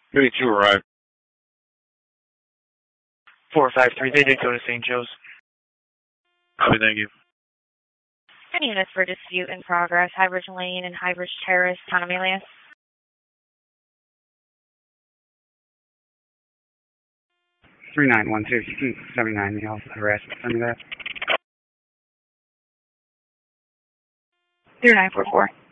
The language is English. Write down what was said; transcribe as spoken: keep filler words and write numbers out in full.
thirty-two arrived. four five three, they did go to Saint Joe's. Copy, thank you. ten units for dispute in progress, Highbridge Lane and Highbridge Terrace, Town Amelia. three nine one two, seventy-nine, the Alpha harass. Send me that. zero nine four four.